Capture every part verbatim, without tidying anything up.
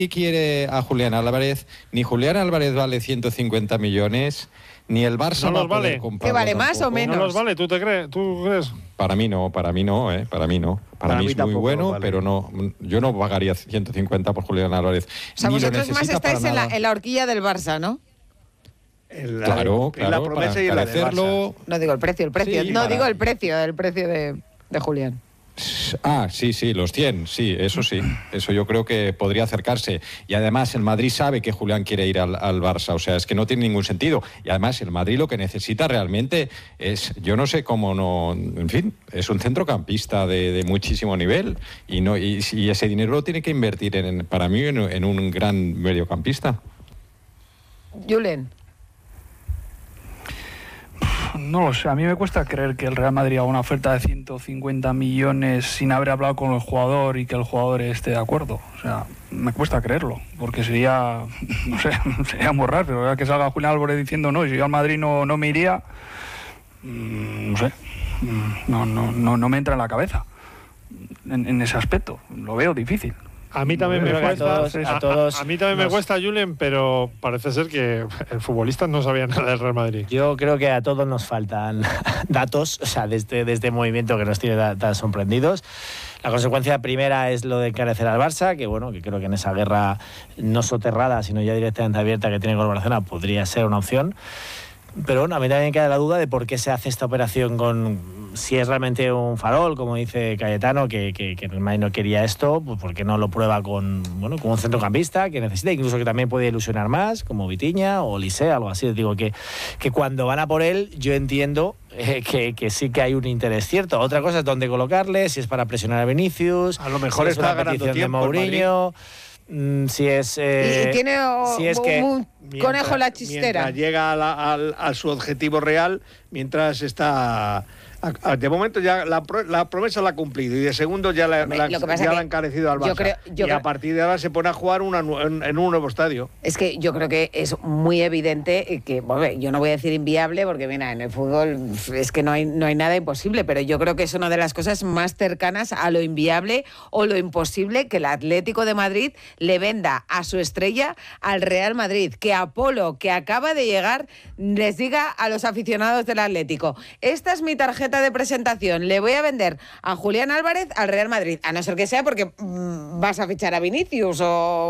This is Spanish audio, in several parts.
y quiere a Julián Álvarez, ni Julián Álvarez vale ciento cincuenta millones, ni el Barça no va los a poder vale. comprarlo. ¿Qué vale, tampoco. más o menos? ¿No los vale? ¿Tú te crees? ¿Tú crees? Para mí no, para mí no, ¿eh? Para mí no. Para, Para mí, mí es muy tampoco bueno, vale. pero no, yo no pagaría ciento cincuenta por Julián Álvarez. O sea, Ni lo vosotros más necesita estáis para en la, nada. en la horquilla del Barça, ¿no? En la, Claro, en claro, la promesa para y en la del encarecerlo. No digo el precio, el precio. Sí, no para- digo el precio, el precio de, de Julián. Ah, sí, sí, los cien, sí, eso sí. Eso yo creo que podría acercarse. Y además el Madrid sabe que Julián quiere ir al, al Barça, o sea, es que no tiene ningún sentido. Y además el Madrid lo que necesita realmente es, yo no sé cómo no, en fin, es un centrocampista de, de muchísimo nivel y no y, y ese dinero lo tiene que invertir, en, para mí, en, en un gran mediocampista. Julen. No lo sé, a mí me cuesta creer que el Real Madrid haga una oferta de ciento cincuenta millones sin haber hablado con el jugador y que el jugador esté de acuerdo. O sea, me cuesta creerlo, porque sería, no sé, sería muy raro, pero que salga Julián Álvarez diciendo no, si yo al Madrid no, no me iría, mmm, no sé, no, no, no, no me entra en la cabeza en, en ese aspecto, lo veo difícil. A mí también me Creo que a cuesta, todos- a todos a, a mí también me nos- cuesta, Julen, pero parece ser que el futbolista no sabía nada del Real Madrid. Yo creo que a todos nos faltan datos, o sea, de este, de este movimiento que nos tiene tan, tan sorprendidos. La consecuencia primera es lo de encarecer al Barça, que bueno, que creo que en esa guerra no soterrada, sino ya directamente abierta que tiene con el Barcelona, podría ser una opción. Pero bueno, a mí también queda la duda de por qué se hace esta operación con... Si es realmente un farol, como dice Cayetano, que, que, que el Madrid no quería esto, pues ¿por qué no lo prueba con, bueno, con un centrocampista que necesita, incluso que también puede ilusionar más, como Vitinha o Olise, algo así? Digo que, que cuando van a por él, yo entiendo eh, que, que sí que hay un interés cierto. Otra cosa es dónde colocarle, si es para presionar a Vinicius, A lo mejor si es está una ganando petición de tiempo el Mourinho, mm, si es... eh, y, y tiene oh, si es que- un Mientras- conejo en la chistera. Mientras llega a, la- al- a su objetivo real, mientras está... a- a- De momento ya la, pro- la promesa la ha cumplido y de segundo ya la, Hombre, la- lo que pasa ya que la ha encarecido al yo Barça. creo- yo y creo- a partir de ahora se pone a jugar una nu- en, en un nuevo estadio. Es que yo creo que es muy evidente que, bueno, yo no voy a decir inviable porque, mira, en el fútbol es que no hay, no hay nada imposible, pero yo creo que es una de las cosas más cercanas a lo inviable o lo imposible que el Atlético de Madrid le venda a su estrella al Real Madrid, que Apolo, que acaba de llegar, les diga a los aficionados del Atlético: esta es mi tarjeta de presentación, le voy a vender a Julián Álvarez al Real Madrid, a no ser que sea porque mmm, vas a fichar a Vinicius o,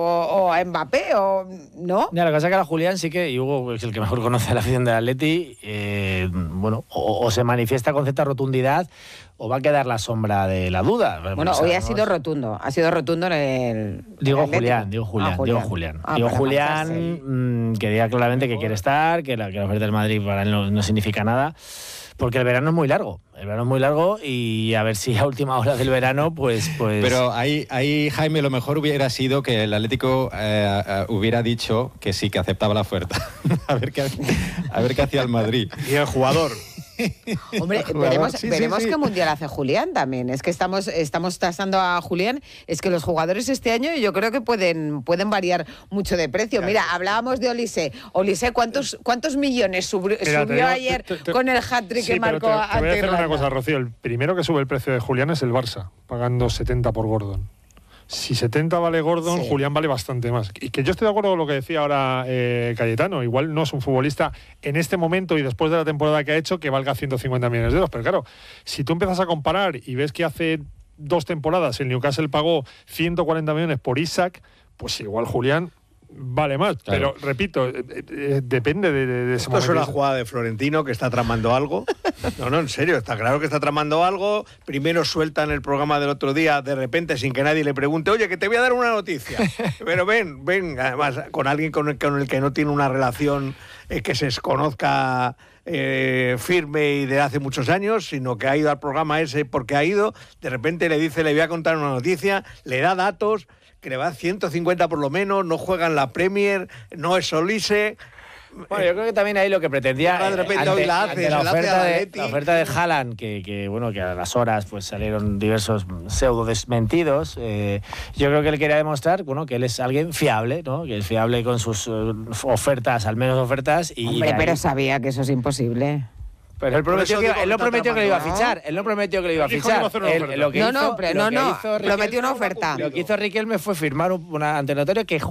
o a Mbappé o no. Ya, lo que pasa es que a Julián sí que, y Hugo es el que mejor conoce la afición del Atleti, eh, bueno, o, o se manifiesta con cierta rotundidad o va a quedar la sombra de la duda. Bueno, O sea, hoy ha ¿no? sido rotundo, ha sido rotundo en el... Digo en el Julián, Atlético. digo Julián, Ah, digo Julián. Ah, digo para Julián, marcharse. mmm, que diga claramente que quiere estar, que la, que la oferta del Madrid para él no, no significa nada, porque el verano es muy largo. El verano es muy largo y a ver si a última hora del verano, pues... pues Pero ahí, ahí, Jaime, lo mejor hubiera sido que el Atlético eh, eh, hubiera dicho que sí, que aceptaba la oferta. a, ver qué, a ver qué hacía el Madrid. Y el jugador. Hombre, Jugador. veremos, Sí, sí, veremos sí. qué mundial hace Julián también. Es que estamos, estamos tasando a Julián. Es que los jugadores este año yo creo que pueden, pueden variar mucho de precio. Mira, hablábamos de Olise. Olise, ¿cuántos, cuántos millones subió, Mira, te subió digo- ayer te- te- con el hat-trick Sí, que pero marcó te, te voy a ante decir una Irlanda? cosa, Rocío. El primero que sube el precio de Julián es el Barça, pagando setenta por Gordon. Si setenta vale Gordon, Sí. Julián vale bastante más. Y que yo estoy de acuerdo con lo que decía ahora eh, Cayetano. Igual no es un futbolista en este momento y después de la temporada que ha hecho que valga ciento cincuenta millones de euros. Pero claro, si tú empiezas a comparar y ves que hace dos temporadas el Newcastle pagó ciento cuarenta millones por Isaac, pues igual Julián vale más. Claro. Pero repito, eh, eh, depende de, de, de ese Esto es momento. una jugada de Florentino que está tramando algo. No, no, en serio, está claro que está tramando algo. Primero suelta en el programa del otro día, de repente, sin que nadie le pregunte, oye, que te voy a dar una noticia. Pero ven, ven, además, con alguien con el, con el que no tiene una relación eh, que se conozca eh, firme y de hace muchos años, sino que ha ido al programa ese porque ha ido, de repente le dice, le voy a contar una noticia, le da datos, que le va ciento cincuenta por lo menos, no juega en la Premier, no es Olise. Bueno, yo creo que también ahí lo que pretendía Ahora de repente ante, hoy la hace, ante se la, la hace oferta al de, Atleti. la oferta de Haaland, que, que bueno, que a las horas pues salieron diversos pseudo desmentidos. Eh, yo creo que él quería demostrar, bueno, que él es alguien fiable, ¿no? Que es fiable con sus eh, ofertas, al menos ofertas. Y Hombre, de ahí- pero sabía que eso es imposible. Pero él prometió, Por eso que, digo él no que prometió que lo iba a ¿no? fichar. Él no prometió que lo iba a Él dijo que iba a fichar. hacer una Él- oferta. lo que No, hizo- no, pero lo no, que no. hizo Riquelme- Prometió una oferta. Lo que hizo Riquelme fue firmar un, una, ante notario que